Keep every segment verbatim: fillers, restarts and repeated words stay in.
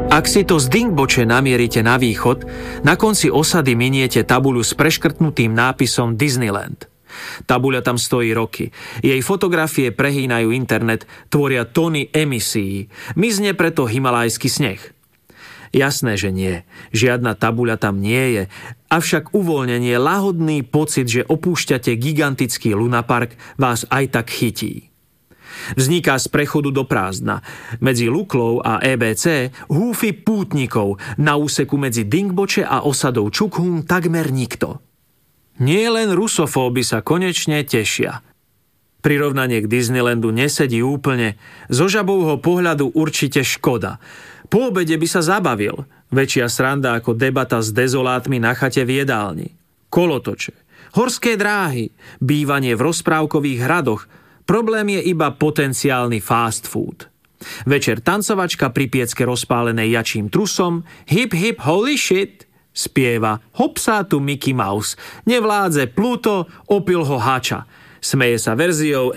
Ak si to z Dingboče namierite na východ, na konci osady miniete tabuľu s preškrtnutým nápisom Disneyland. Tabuľa tam stojí roky. Jej fotografie prehýnajú internet, tvoria tony emisií. Mizne preto himalajský sneh. Jasné, že nie. Žiadna tabuľa tam nie je. Avšak uvoľnenie, lahodný pocit, že opúšťate gigantický lunapark, vás aj tak chytí. Vzniká z prechodu do prázdna. Medzi Luklou a é bé cé húfy pútnikov, na úseku medzi Dingboče a osadou Čukhum takmer nikto. Nie len rusofóby sa konečne tešia. Prirovnanie k Disneylandu nesedí úplne. Zo žabovho pohľadu určite škoda. Po obede by sa zabavil. Väčšia sranda ako debata s dezolátmi na chate v jedálni. Kolotoče, horské dráhy, bývanie v rozprávkových hradoch. Problém je iba potenciálny fast food. Večer tancovačka pri piecke rozpálenej jačím trusom, hip hip holy shit, spieva hopsá tu Mickey Mouse, nevládze Pluto, opil ho hača. Smeje sa verziou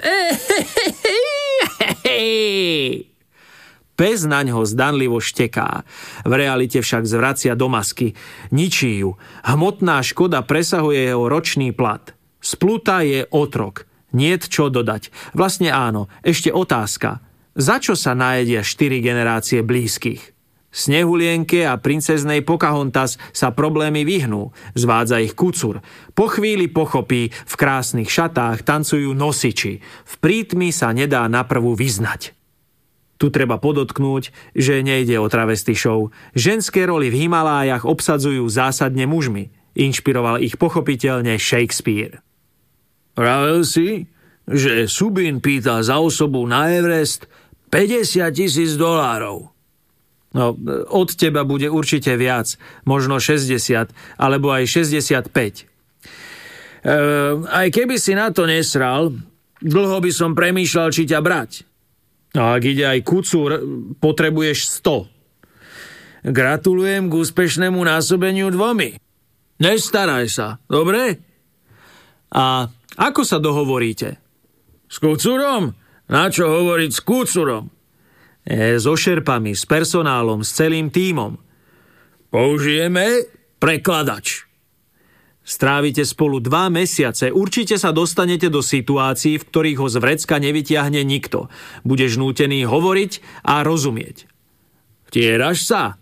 Pes naňho zdanlivo šteká. V realite však zvracia do masky. Ničí ju. Hmotná škoda presahuje jeho ročný plat. Z Pluta je otrok. Niet čo dodať. Vlastne áno, ešte otázka. Za čo sa najedia štyri generácie blízkych? Snehulienke a princeznej Pocahontas sa problémy vyhnú. Zvádza ich kucur. Po chvíli pochopí, v krásnych šatách tancujú nosiči. V prítmi sa nedá naprvu vyznať. Tu treba podotknúť, že nejde o travesty show. Ženské roly v Himalájach obsadzujú zásadne mužmi. Inšpiroval ich pochopiteľne Shakespeare. Vravel si, že Subin pýta za osobu na Everest päťdesiat tisíc dolárov. No, od teba bude určite viac. Možno šesťdesiat, alebo aj šesťdesiatpäť. E, aj keby si na to nesral, dlho by som premýšľal, či ťa brať. No ak ide aj kucúr, potrebuješ sto. Gratulujem k úspešnému násobeniu dvomi. Nestaraj sa, dobre? A ako sa dohovoríte? S kucúrom? Na čo hovoriť s kucúrom? E, so šerpami, s personálom, s celým tímom. Použijeme prekladač. Strávite spolu dva mesiace, určite sa dostanete do situácií, v ktorých ho z vrecka nevytiahne nikto. Budeš nútený hovoriť a rozumieť. Vtieraš sa?